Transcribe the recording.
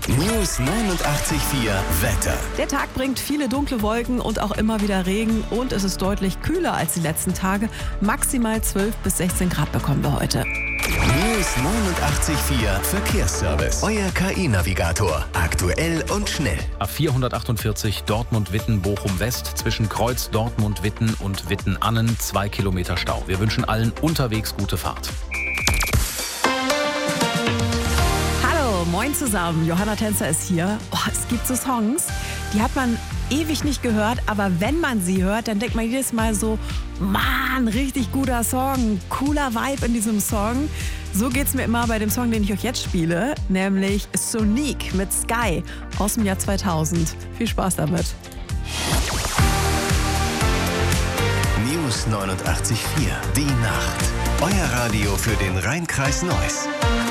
News 89.4 Wetter. Der Tag bringt viele dunkle Wolken und auch immer wieder Regen und es ist deutlich kühler als die letzten Tage. Maximal 12 bis 16 Grad bekommen wir heute. News 89.4 Verkehrsservice. Euer KI-Navigator. Aktuell und schnell. A448 Dortmund-Witten-Bochum-West zwischen Kreuz Dortmund-Witten und Witten-Annen 2 Kilometer Stau. Wir wünschen allen unterwegs gute Fahrt. Moin zusammen, Johanna Tänzer ist hier. Oh, es gibt so Songs, die hat man ewig nicht gehört, aber wenn man sie hört, dann denkt man jedes Mal so, Mann, richtig guter Song, cooler Vibe in diesem Song. So geht's mir immer bei dem Song, den ich euch jetzt spiele, nämlich Sonique mit Sky aus dem Jahr 2000. Viel Spaß damit. News 89.4, die Nacht. Euer Radio für den Rhein-Kreis Neuss.